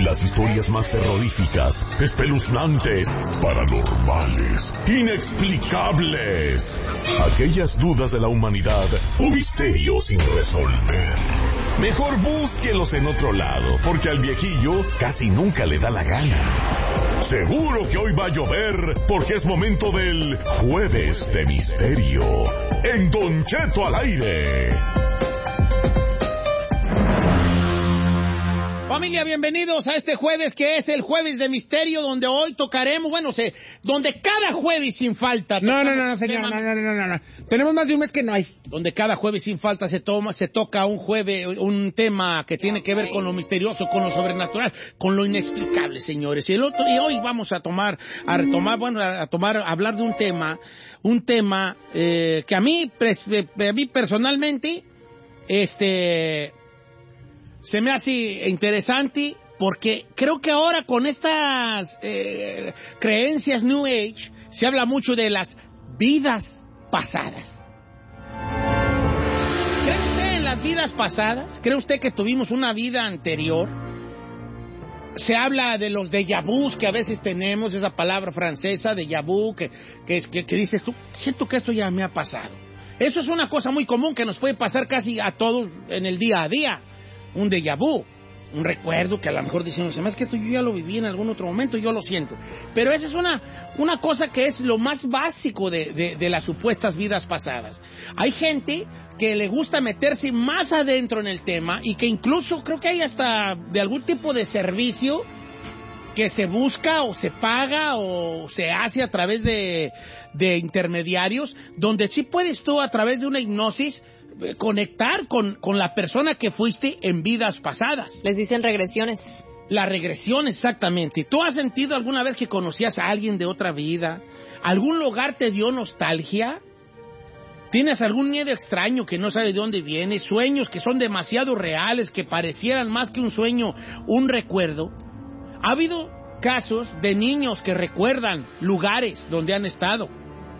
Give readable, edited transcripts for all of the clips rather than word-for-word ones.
Las historias más terroríficas, espeluznantes, paranormales, inexplicables. Aquellas dudas de la humanidad o misterios sin resolver. Mejor búsquelos en otro lado, porque al viejillo casi nunca le da la gana. Seguro que hoy va a llover, porque es momento del Jueves de Misterio. En Don Cheto al aire. Familia, bienvenidos a este jueves que es el Jueves de Misterio, donde hoy tocaremos, donde cada jueves sin falta... No, señor, no. Tenemos más de un mes que no hay. Donde cada jueves sin falta se toca un tema que tiene que ver con lo misterioso, con lo sobrenatural, con lo inexplicable, señores. Y hoy vamos a hablar de un tema que a mí personalmente, se me hace interesante porque creo que ahora con estas creencias New Age se habla mucho de las vidas pasadas. ¿Cree usted en las vidas pasadas? ¿Cree usted que tuvimos una vida anterior? Se habla de los déjà vus que a veces tenemos, esa palabra francesa, déjà vu, que dices tú, siento que esto ya me ha pasado. Eso es una cosa muy común que nos puede pasar casi a todos en el día a día. Un déjà vu, un recuerdo que a lo mejor decimos, además que esto yo ya lo viví en algún otro momento, yo lo siento. Pero esa es una cosa que es lo más básico de las supuestas vidas pasadas. Hay gente que le gusta meterse más adentro en el tema y que incluso creo que hay hasta de algún tipo de servicio que se busca o se paga o se hace a través de intermediarios, donde sí puedes tú a través de una hipnosis conectar con la persona que fuiste en vidas pasadas. Les dicen regresiones. La regresión, exactamente. ¿Tú has sentido alguna vez que conocías a alguien de otra vida? ¿Algún lugar te dio nostalgia? ¿Tienes algún miedo extraño que no sabes de dónde viene? ¿Sueños que son demasiado reales, que parecieran más que un sueño, un recuerdo? Ha habido casos de niños que recuerdan lugares donde han estado,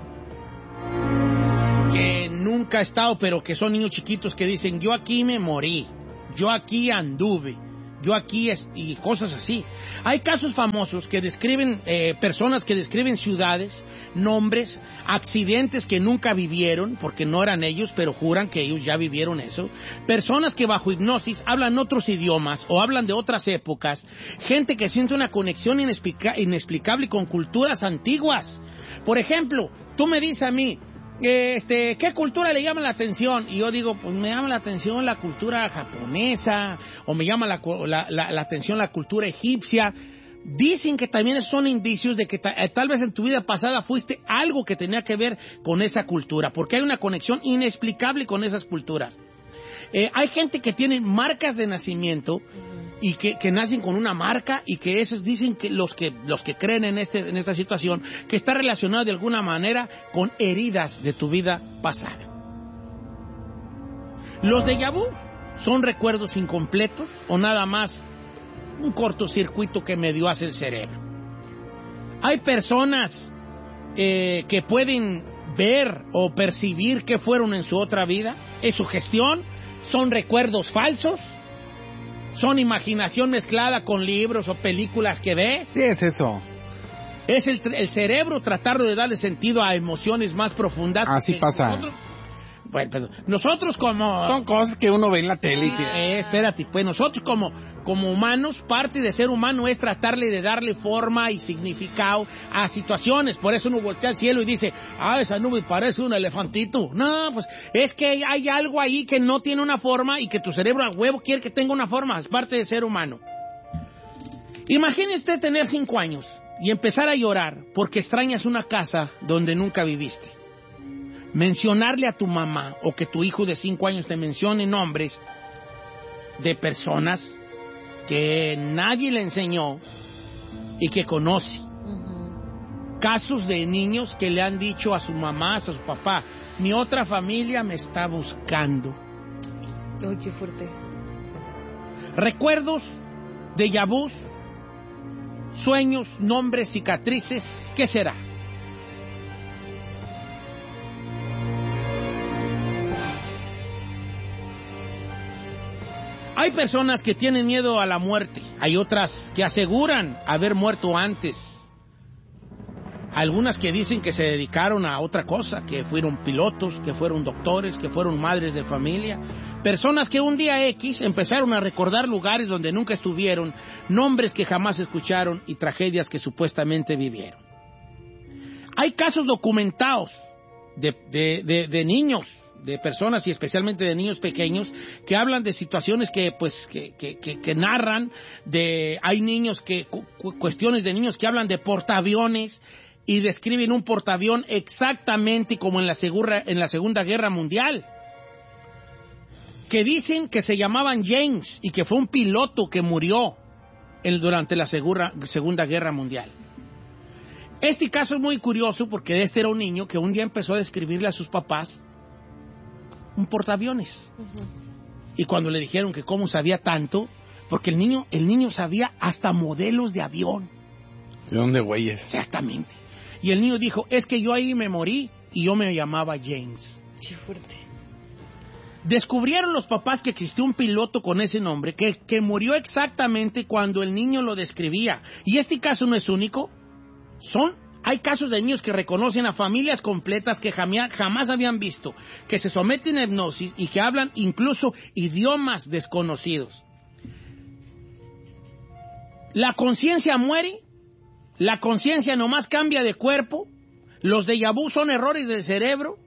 que nunca ha estado, pero que son niños chiquitos que dicen, yo aquí me morí, yo aquí anduve, yo aquí y cosas así. Hay casos famosos que describen, personas que describen ciudades, nombres, accidentes que nunca vivieron, porque no eran ellos, pero juran que ellos ya vivieron eso. Personas que bajo hipnosis hablan otros idiomas o hablan de otras épocas. Gente que siente una conexión inexplicable con culturas antiguas. Por ejemplo, tú me dices a mí, ¿qué cultura le llama la atención? Y yo digo, pues me llama la atención la cultura japonesa, o me llama la atención la cultura egipcia. Dicen que también son indicios de que tal vez en tu vida pasada fuiste algo que tenía que ver con esa cultura, porque hay una conexión inexplicable con esas culturas. Hay gente que tiene marcas de nacimiento y que nacen con una marca, y que esos dicen que los que creen en esta situación, que está relacionado de alguna manera con heridas de tu vida pasada. Los déjà vu son recuerdos incompletos o nada más un cortocircuito que medio hace el cerebro. Hay personas que pueden ver o percibir qué fueron en su otra vida. ¿Es sugestión? ¿Son recuerdos falsos? ¿Son imaginación mezclada con libros o películas que ves? Sí, es eso. Es el cerebro tratando de darle sentido a emociones más profundas. Así pasa. Nosotros como... Son cosas que uno ve en la tele. Espérate, pues nosotros como humanos, parte de ser humano es tratarle de darle forma y significado a situaciones. Por eso uno voltea al cielo y dice, esa nube parece un elefantito. No, pues es que hay algo ahí que no tiene una forma y que tu cerebro a huevo quiere que tenga una forma. Es parte del ser humano. Imagine usted tener 5 años y empezar a llorar porque extrañas una casa donde nunca viviste. Mencionarle a tu mamá o que tu hijo de 5 años te mencione nombres de personas que nadie le enseñó y que conoce. Casos de niños que le han dicho a su mamá, a su papá, mi otra familia me está buscando. Ay, qué fuerte. Recuerdos, déjà vus, sueños, nombres, cicatrices, ¿qué será? Hay personas que tienen miedo a la muerte. Hay otras que aseguran haber muerto antes. Algunas que dicen que se dedicaron a otra cosa, que fueron pilotos, que fueron doctores, que fueron madres de familia. Personas que un día X empezaron a recordar lugares donde nunca estuvieron, nombres que jamás escucharon y tragedias que supuestamente vivieron. Hay casos documentados de niños, de personas y especialmente de niños pequeños que hablan de situaciones que narran, hay niños cuestiones de niños que hablan de portaaviones y describen un portaavión exactamente como en la Segunda Guerra Mundial. Que dicen que se llamaban James y que fue un piloto que murió durante la Segunda Guerra Mundial. Este caso es muy curioso porque este era un niño que un día empezó a describirle a sus papás un portaaviones. Uh-huh. Y cuando le dijeron que cómo sabía tanto, porque el niño sabía hasta modelos de avión. ¿De dónde, güeyes? Exactamente. Y el niño dijo, es que yo ahí me morí y yo me llamaba James. Qué fuerte. Descubrieron los papás que existió un piloto con ese nombre que murió exactamente cuando el niño lo describía. Y este caso no es único. Hay casos de niños que reconocen a familias completas que jamás habían visto, que se someten a hipnosis y que hablan incluso idiomas desconocidos. La conciencia muere, la conciencia nomás cambia de cuerpo, los déjà vu son errores del cerebro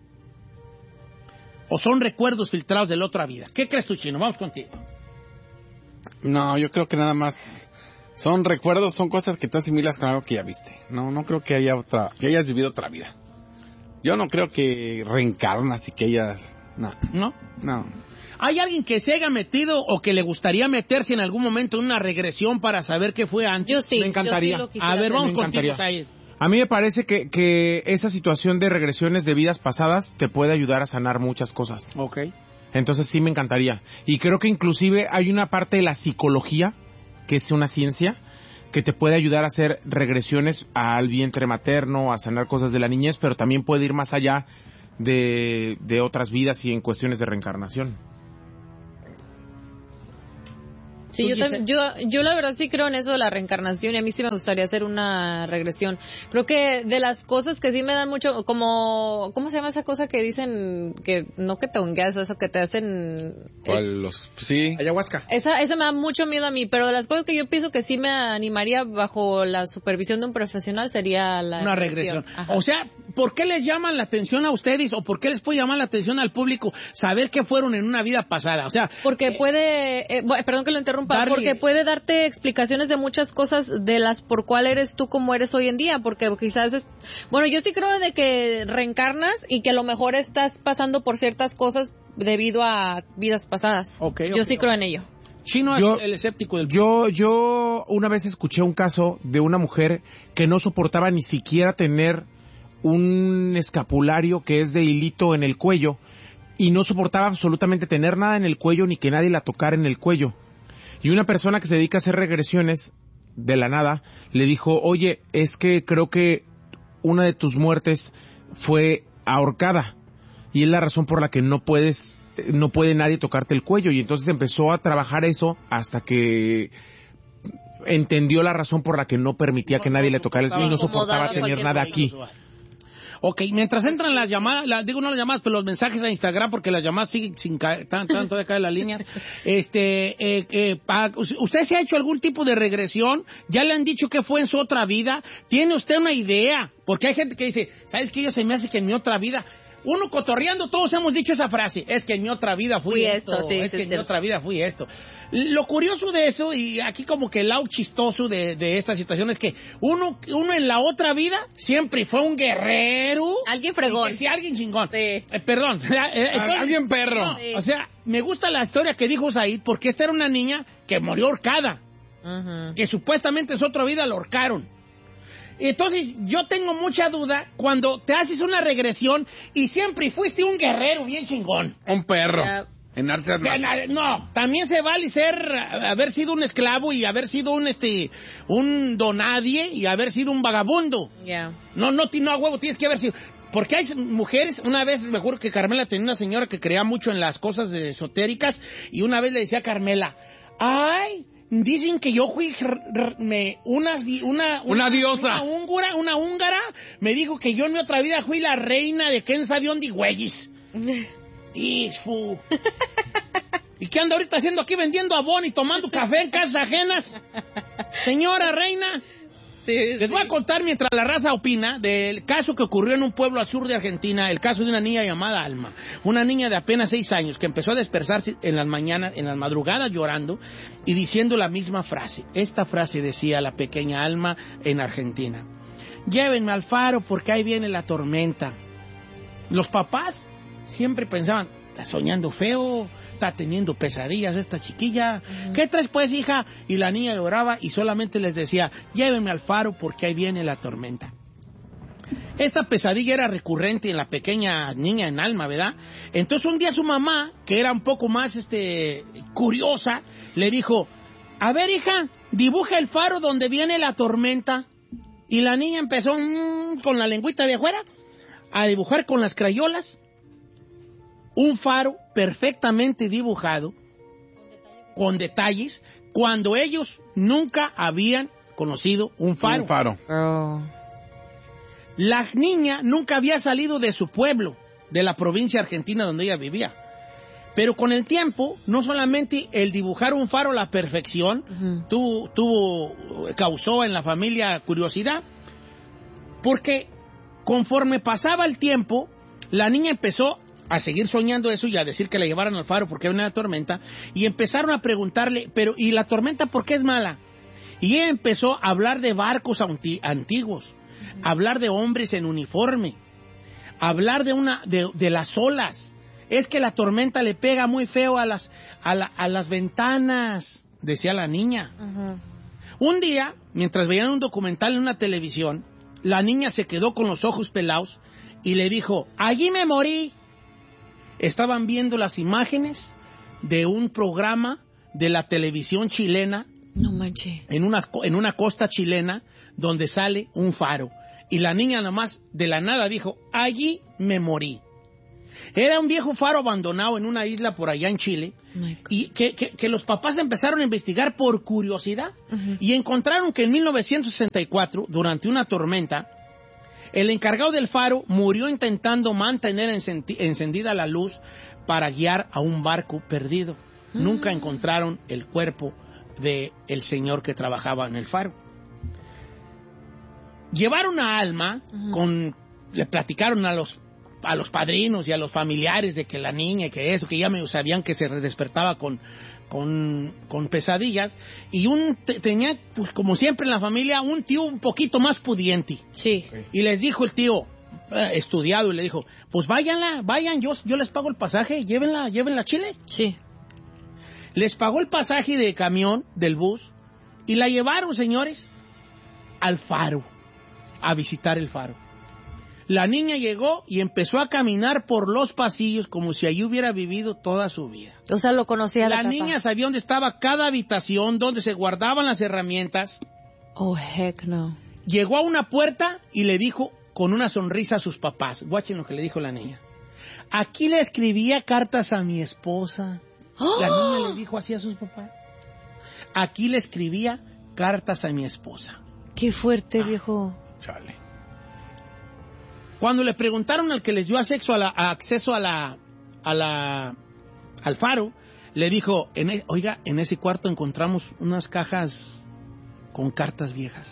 o son recuerdos filtrados de la otra vida. ¿Qué crees tú, Chino? Vamos contigo. No, yo creo que nada más son recuerdos, son cosas que tú asimilas con algo que ya viste. No creo que que hayas vivido otra vida. Yo no creo que reencarnas y que hayas... No. ¿Hay alguien que se haya metido o que le gustaría meterse en algún momento en una regresión para saber qué fue antes? Yo sí. Me encantaría. Yo sí a ver, vamos contigo, Said. A mí me parece que esa situación de regresiones de vidas pasadas te puede ayudar a sanar muchas cosas. Ok. Entonces sí me encantaría. Y creo que inclusive hay una parte de la psicología, que es una ciencia, que te puede ayudar a hacer regresiones al vientre materno, a sanar cosas de la niñez, pero también puede ir más allá de otras vidas y en cuestiones de reencarnación. Sí, yo la verdad sí creo en eso de la reencarnación y a mí sí me gustaría hacer una regresión. Creo que de las cosas que sí me dan mucho, como, ¿cómo se llama esa cosa que dicen que no que te hongueas, eso que te hacen? ¿Cuál? Sí. Ayahuasca. Esa me da mucho miedo a mí, pero de las cosas que yo pienso que sí me animaría bajo la supervisión de un profesional sería una regresión. O sea, ¿por qué les llaman la atención a ustedes o por qué les puede llamar la atención al público saber qué fueron en una vida pasada? O sea, porque perdón que lo interrumpa, porque puede darte explicaciones de muchas cosas de las por cuál eres tú como eres hoy en día, porque quizás yo sí creo de que reencarnas y que a lo mejor estás pasando por ciertas cosas debido a vidas pasadas. Yo sí creo en ello. Chino es el escéptico del... Yo una vez escuché un caso de una mujer que no soportaba ni siquiera tener un escapulario que es de hilito en el cuello y no soportaba absolutamente tener nada en el cuello ni que nadie la tocara en el cuello. Y una persona que se dedica a hacer regresiones de la nada le dijo, oye, es que creo que una de tus muertes fue ahorcada y es la razón por la que no puede nadie tocarte el cuello. Y entonces empezó a trabajar eso hasta que entendió la razón por la que no permitía que nadie le tocara el cuello y no soportaba tener nada aquí. Ok, mientras entran las llamadas, no las llamadas, pero los mensajes a Instagram, porque las llamadas siguen sin caer, tanto de caer las líneas. ¿Usted se ha hecho algún tipo de regresión? ¿Ya le han dicho qué fue en su otra vida? ¿Tiene usted una idea? Porque hay gente que dice, ¿sabes qué? Yo se me hace que en mi otra vida... Uno cotorreando, todos hemos dicho esa frase. Es que en mi otra vida fui esto. En mi otra vida fui esto. Lo curioso de eso, y aquí como que el lado chistoso de esta situación, es que uno en la otra vida siempre fue un guerrero. Alguien fregón. Sí, alguien chingón. Sí. Perdón. Alguien perro. No, sí. O sea, me gusta la historia que dijo Said, porque esta era una niña que murió ahorcada. Uh-huh. Que supuestamente en su otra vida la ahorcaron. Entonces, yo tengo mucha duda cuando te haces una regresión y siempre fuiste un guerrero bien chingón. Un perro. En arte no, también se vale haber sido un esclavo y haber sido un donadie y haber sido un vagabundo. Yeah. No, a huevo, tienes que haber sido. Porque hay mujeres, una vez me acuerdo que Carmela tenía una señora que creía mucho en las cosas esotéricas y una vez le decía a Carmela, ay, dicen que yo fui una diosa. Una húngara me dijo que yo en mi otra vida fui la reina de quién sabe dónde güeyes. Isfu. ¿Y qué anda ahorita haciendo aquí vendiendo abón y tomando café en casas ajenas? Señora reina. Sí. Les voy a contar mientras la raza opina del caso que ocurrió en un pueblo al sur de Argentina, el caso de una niña llamada Alma, una niña de apenas 6 años que empezó a despertarse en las mañanas, en las madrugadas llorando y diciendo la misma frase. Esta frase decía la pequeña Alma en Argentina: llévenme al faro porque ahí viene la tormenta. Los papás siempre pensaban, está soñando feo, está teniendo pesadillas esta chiquilla. ¿Qué traes pues, hija? Y la niña lloraba y solamente les decía, llévenme al faro porque ahí viene la tormenta. Esta pesadilla era recurrente en la pequeña niña en Alma, ¿verdad? Entonces un día su mamá, que era un poco más curiosa, le dijo, a ver, hija, dibuja el faro donde viene la tormenta. Y la niña empezó con la lengüita de afuera a dibujar con las crayolas un faro perfectamente dibujado, con detalles, cuando ellos nunca habían conocido un faro. Un faro. Oh. La niña nunca había salido de su pueblo, de la provincia argentina donde ella vivía. Pero con el tiempo, no solamente el dibujar un faro a la perfección, causó en la familia curiosidad, porque conforme pasaba el tiempo, la niña empezó a seguir soñando eso y a decir que la llevaran al faro porque había una tormenta, y empezaron a preguntarle, pero ¿y la tormenta por qué es mala? Y ella empezó a hablar de barcos antiguos, a hablar de hombres en uniforme, a hablar de las olas. Es que la tormenta le pega muy feo a las ventanas, decía la niña. Un día, mientras veían un documental en una televisión, la niña se quedó con los ojos pelados y le dijo, allí me morí. Estaban viendo las imágenes de un programa de la televisión chilena. No manches. En una costa chilena donde sale un faro. Y la niña nomás de la nada dijo, allí me morí. Era un viejo faro abandonado en una isla por allá en Chile. Y que los papás empezaron a investigar por curiosidad. Y encontraron que en 1964, durante una tormenta, el encargado del faro murió intentando mantener encendida la luz para guiar a un barco perdido. Nunca encontraron el cuerpo del señor que trabajaba en el faro. Llevaron a Alma, le platicaron a los padrinos y a los familiares de que la niña, que ya me sabían que se despertaba con pesadillas, y tenía, pues como siempre en la familia, un tío un poquito más pudiente. Sí. Y les dijo el tío, estudiado, y le dijo, pues vayan, yo les pago el pasaje, llévenla a Chile. Sí. Les pagó el pasaje de camión, del bus, y la llevaron, señores, al faro, a visitar el faro. La niña llegó y empezó a caminar por los pasillos como si allí hubiera vivido toda su vida. O sea, lo conocía La niña sabía dónde estaba cada habitación, dónde se guardaban las herramientas. Oh, heck no. Llegó a una puerta y le dijo con una sonrisa a sus papás. Guachen lo que le dijo la niña. Aquí le escribía cartas a mi esposa. ¡Oh! La niña le dijo así a sus papás. Aquí le escribía cartas a mi esposa. Qué fuerte, viejo. Chale. Cuando le preguntaron al que les dio acceso al faro, le dijo, oiga, en ese cuarto encontramos unas cajas con cartas viejas.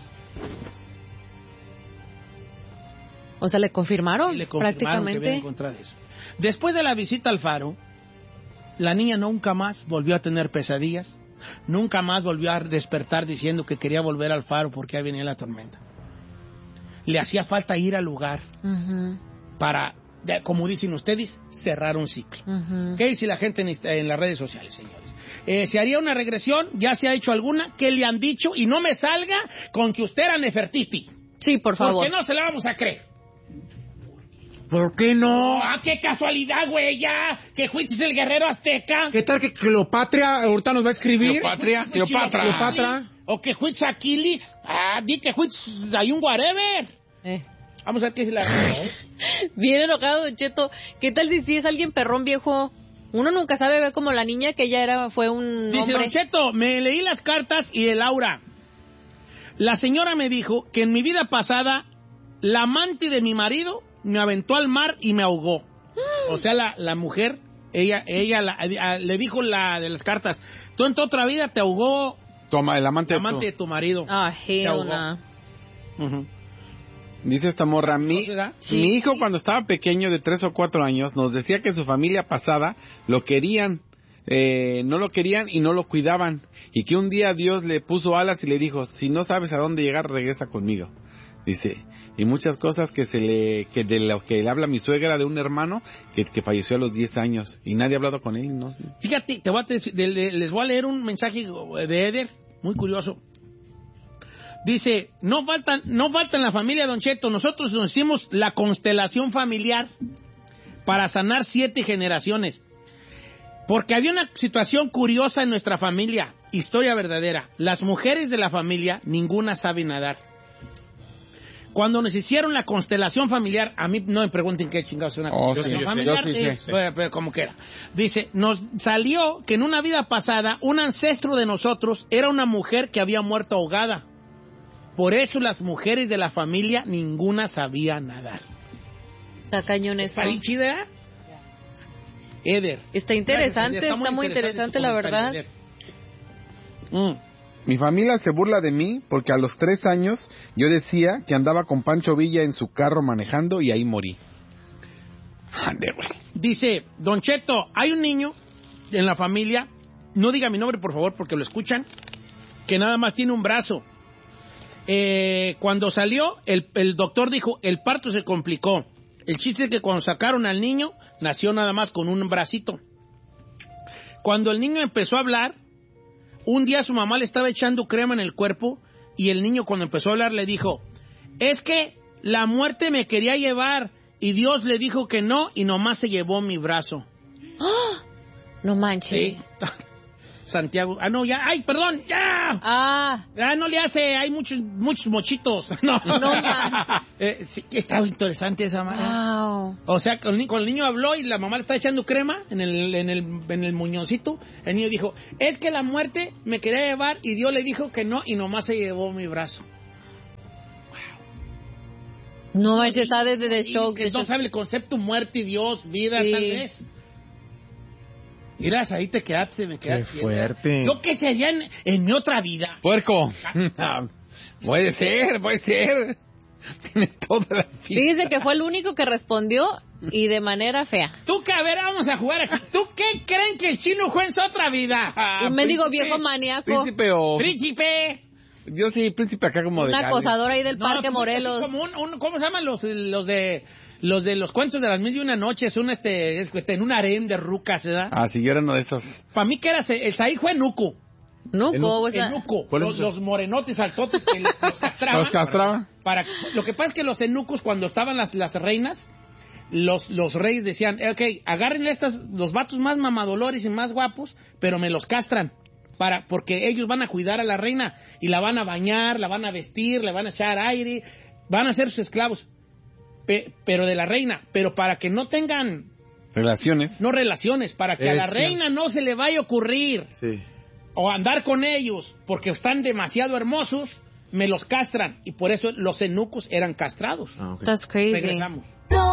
O sea, ¿le confirmaron? Sí, le confirmaron prácticamente. Que habían encontrado eso. Después de la visita al faro, la niña nunca más volvió a tener pesadillas, nunca más volvió a despertar diciendo que quería volver al faro porque ahí venía la tormenta. Le hacía falta ir al lugar para, como dicen ustedes, cerrar un ciclo. ¿Qué dice la gente en las redes sociales, señores? ¿Se haría una regresión? ¿Ya se ha hecho alguna? ¿Qué le han dicho? Y no me salga con que usted era Nefertiti. Sí, por favor. Porque no se la vamos a creer. ¿Por qué no? ¡Ah, qué casualidad, güey! Ya, que fuiste el guerrero azteca. ¿Qué tal que Cleopatra ahorita nos va a escribir? Cleopatra. O que fuiste Aquiles. Ah, di que fuiste hay un whatever. Vamos a ver qué es la... Bien enojado, Don Cheto. ¿Qué tal si es alguien perrón, viejo? Uno nunca sabe, ve como la niña que ella fue un Dice, hombre. Don Cheto, me leí las cartas y el aura. La señora me dijo que en mi vida pasada, la amante de mi marido me aventó al mar y me ahogó. O sea, la mujer, ella le dijo la de las cartas, tú en tu otra vida te ahogó Toma, el amante de tu marido. Ah, hell no. Uh-huh. Dice esta morra, mi hijo cuando estaba pequeño de 3 o 4 años nos decía que su familia pasada lo querían, no lo querían y no lo cuidaban, y que un día Dios le puso alas y le dijo, si no sabes a dónde llegar, regresa conmigo. Dice, y muchas cosas que de lo que le habla mi suegra de un hermano que falleció a los 10 años y nadie ha hablado con él, ¿no? Fíjate, les voy a leer un mensaje de Eder, muy curioso. Dice, no falta en la familia, Don Cheto, nosotros nos hicimos la constelación familiar para sanar 7 generaciones. Porque había una situación curiosa en nuestra familia, historia verdadera. Las mujeres de la familia, ninguna sabe nadar. Cuando nos hicieron la constelación familiar, a mí no me pregunten qué chingados es una constelación familiar, pero como quiera. Dice, nos salió que en una vida pasada, un ancestro de nosotros era una mujer que había muerto ahogada. Por eso las mujeres de la familia, ninguna sabía nadar. Está cañón eso. ¿Está bien chida? Eder. Está interesante, está muy interesante la verdad. Mi familia se burla de mí porque a los 3 años yo decía que andaba con Pancho Villa en su carro manejando y ahí morí. Ande, güey. Dice, Don Cheto, hay un niño en la familia, no diga mi nombre por favor porque lo escuchan, que nada más tiene un brazo. Cuando salió, el doctor dijo, el parto se complicó. El chiste es que cuando sacaron al niño, nació nada más con un bracito. Cuando el niño empezó a hablar, un día su mamá le estaba echando crema en el cuerpo y el niño cuando empezó a hablar le dijo, es que la muerte me quería llevar y Dios le dijo que no y nomás se llevó mi brazo. ¡Oh! No manches. Sí. Santiago, no, ya, ay, perdón, ya. Ya no le hace, hay muchos mochitos. No manches. Sí, está interesante esa madre. Wow. O sea, con el niño habló y la mamá le está echando crema en el muñoncito. El niño dijo, es que la muerte me quería llevar y Dios le dijo que no y nomás se llevó mi brazo. Wow. No manches, está desde show. Que no sabe el concepto muerte, Dios, vida, sí. Tal vez. Miras, ahí te quedaste, me quedaste. Qué fuerte. Yo qué sería en mi otra vida. Puerco. Puede ser. Tiene toda la vida. Fíjese que fue el único que respondió y de manera fea. Tú que, a ver, vamos a jugar aquí. ¿Tú qué creen que el chino fue en su otra vida? Un mendigo viejo maníaco. Príncipe. Yo sí, príncipe acá como un acosador ahí del Parque Morelos. Como ¿cómo se llaman los de los cuentos de las 1001 noches? En un harén de rucas, ¿verdad? Ah, sí, yo era uno de esos. Para mí que era, el Saí fue Nuco. Nuco. Los morenotes altotes que los castraban. ¿Los castraban? Lo que pasa es que los eunucos, cuando estaban las reinas, los reyes decían, agárrenle los vatos más mamadolores y más guapos, pero me los castran. Porque ellos van a cuidar a la reina y la van a bañar, la van a vestir, le van a echar aire, van a ser sus esclavos, pero de la reina, pero para que no tengan relaciones, para que a la reina no se le vaya a ocurrir o andar con ellos porque están demasiado hermosos, me los castran y por eso los eunucos eran castrados. That's crazy. Regresamos.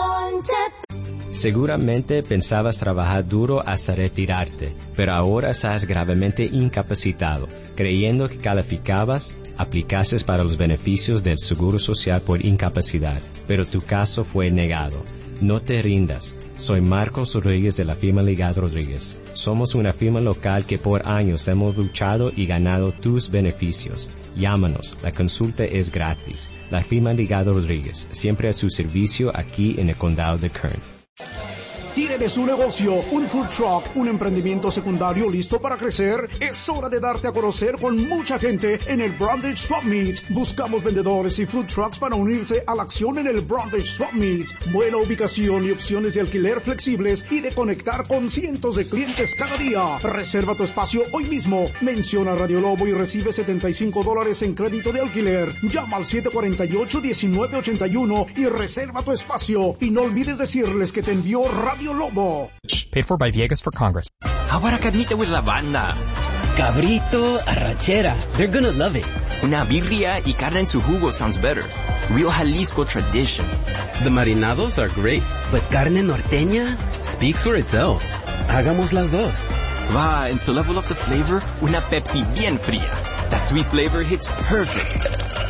Seguramente pensabas trabajar duro hasta retirarte, pero ahora estás gravemente incapacitado, creyendo que calificabas, aplicases para los beneficios del Seguro Social por incapacidad, pero tu caso fue negado. No te rindas. Soy Marcos Rodríguez de la firma Ligado Rodríguez. Somos una firma local que por años hemos luchado y ganado tus beneficios. Llámanos, la consulta es gratis. La firma Ligado Rodríguez, siempre a su servicio aquí en el condado de Kern. Sí, ¿Tienes un negocio, un food truck, un emprendimiento secundario listo para crecer? Es hora de darte a conocer con mucha gente en el Brundage Swap Meet. Buscamos vendedores y food trucks para unirse a la acción en el Brundage Swap Meet. Buena ubicación y opciones de alquiler flexibles y de conectar con cientos de clientes cada día. Reserva tu espacio hoy mismo. Menciona Radio Lobo y recibe $75 en crédito de alquiler. Llama al 748-1981 y reserva tu espacio. Y no olvides decirles que te envió Radio Lobo. Paid for by Viegas for Congress. How about a carnita with la banda? Cabrito, arrachera. They're gonna love it. Una birria y carne en su jugo sounds better. Real Jalisco tradition. The marinados are great, but carne norteña speaks for itself. Hagamos las dos. Va, and to level up the flavor, una Pepsi bien fría. That sweet flavor hits perfect.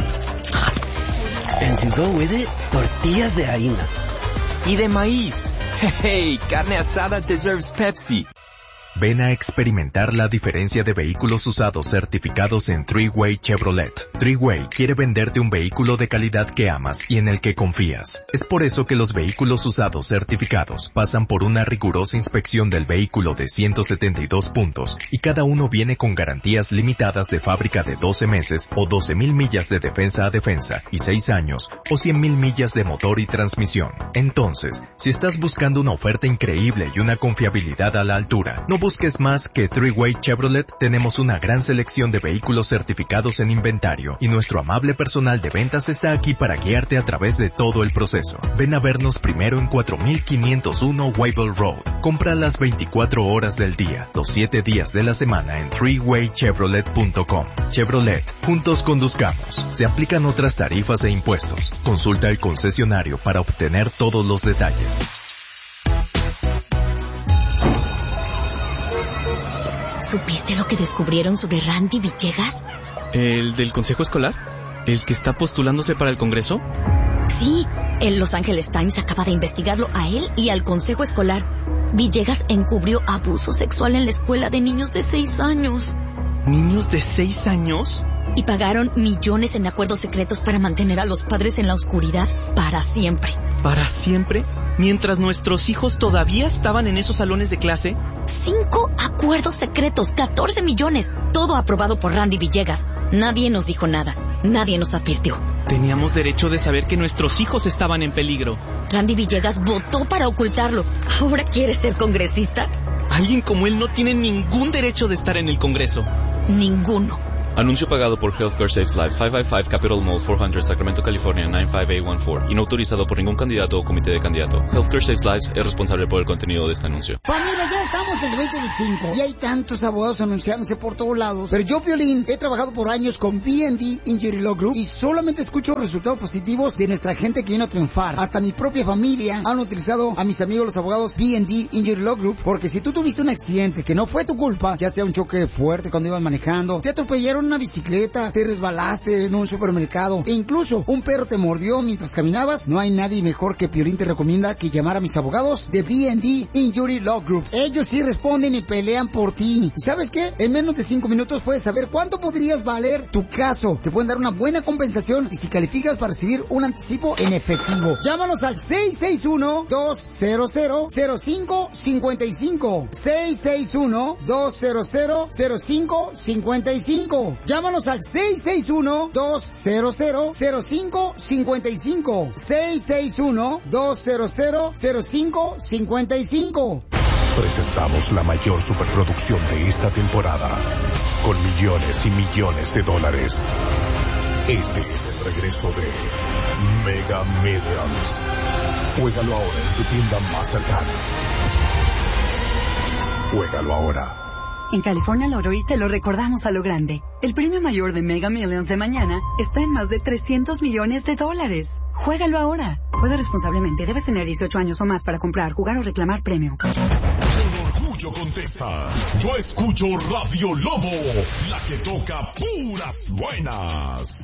And to go with it, tortillas de harina. Y de maíz. Hey, carne asada deserves Pepsi. Ven a experimentar la diferencia de vehículos usados certificados en Three-Way Chevrolet. Three-Way quiere venderte un vehículo de calidad que amas y en el que confías. Es por eso que los vehículos usados certificados pasan por una rigurosa inspección del vehículo de 172 puntos y cada uno viene con garantías limitadas de fábrica de 12 meses o 12,000 millas de defensa a defensa y 6 años o 100,000 millas de motor y transmisión. Entonces, si estás buscando una oferta increíble y una confiabilidad a la altura, no busques más que Three-Way Chevrolet. Tenemos una gran selección de vehículos certificados en inventario y nuestro amable personal de ventas está aquí para guiarte a través de todo el proceso. Ven a vernos primero en 4501 Wayville Road. Compra las 24 horas del día, los 7 días de la semana en threewaychevrolet.com. Chevrolet, juntos conduzcamos. Se aplican otras tarifas e impuestos. Consulta el concesionario para obtener todos los detalles. ¿Supiste lo que descubrieron sobre Randy Villegas? ¿El del consejo escolar? ¿El que está postulándose para el Congreso? Sí, el Los Angeles Times acaba de investigarlo a él y al consejo escolar. Villegas encubrió abuso sexual en la escuela de niños de 6 años. ¿Niños de 6 años? Y pagaron millones en acuerdos secretos para mantener a los padres en la oscuridad para siempre. ¿Para siempre? Mientras nuestros hijos todavía estaban en esos salones de clase. 5 acuerdos secretos, 14 millones, todo aprobado por Randy Villegas. Nadie nos dijo nada, nadie nos advirtió. Teníamos derecho de saber que nuestros hijos estaban en peligro. Randy Villegas votó para ocultarlo. ¿Ahora quiere ser congresista? Alguien como él no tiene ningún derecho de estar en el Congreso. Ninguno. Anuncio pagado por Healthcare Saves Lives, 555 Capitol Mall, 400, Sacramento, California, 95814. Y no autorizado por ningún candidato o comité de candidato. Healthcare Saves Lives es responsable por el contenido de este anuncio. Familia, ya estamos en el 2025 y hay tantos abogados anunciándose por todos lados. Pero yo, Piolín, he trabajado por años con B&D Injury Law Group y solamente escucho resultados positivos de nuestra gente que viene a triunfar. Hasta mi propia familia han utilizado a mis amigos los abogados B&D Injury Law Group, porque si tú tuviste un accidente que no fue tu culpa, ya sea un choque fuerte cuando ibas manejando, te atropellaron una bicicleta, te resbalaste en un supermercado e incluso un perro te mordió mientras caminabas, no hay nadie mejor que Piolín te recomienda que llamar a mis abogados de B&D Injury Law Group. Ellos sí responden y pelean por ti. ¿Y sabes qué? En menos de 5 minutos puedes saber cuánto podrías valer tu caso. Te pueden dar una buena compensación y si calificas para recibir un anticipo en efectivo. Llámanos al 661-200-0555. 661-200-0555. Llámanos al 661-200-0555. 661-200-0555. Presentamos la mayor superproducción de esta temporada, con millones y millones de dólares. Este es el regreso de Mega Millions. Juégalo ahora en tu tienda más cercana. Juégalo ahora. En California Lottery te lo recordamos a lo grande. El premio mayor de Mega Millions de mañana está en más de $300 millones. Juégalo ahora. Juega responsablemente. Debes tener 18 años o más para comprar, jugar o reclamar premio. Con orgullo contesta. Yo escucho Radio Lobo, la que toca puras buenas.